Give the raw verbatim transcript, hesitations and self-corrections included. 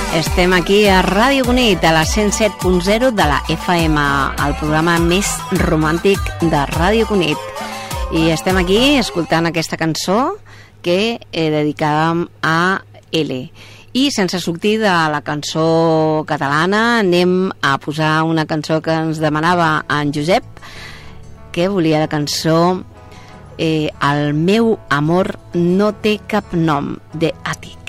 Estem aquí a Ràdio Cunit, a la cent set punt zero de la F M, el programa més romàntic de Ràdio Cunit. I estem aquí escoltant aquesta cançó que eh, dedicàvem a L. I sense sortir de la cançó catalana, anem a posar una cançó que ens demanava en Josep, que volia la cançó eh, El meu amor no té cap nom, de Àtic.